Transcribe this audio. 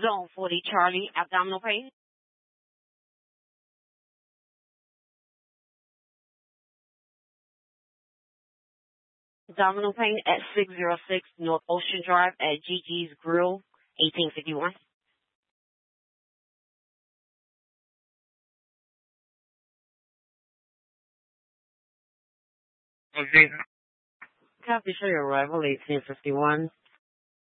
Zone 40 Charlie, abdominal pain. Abdominal pain at 606 North Ocean Drive at Gigi's Grill, 1851. Okay. Copy, show your arrival, 1851.